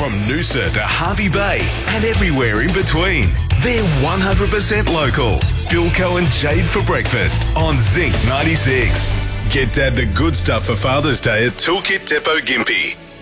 From Noosa to Harvey Bay and everywhere in between. They're 100% local. Bilko and Jade for breakfast on Zinc 96. Get Dad the good stuff for Father's Day at Toolkit Depot Gympie.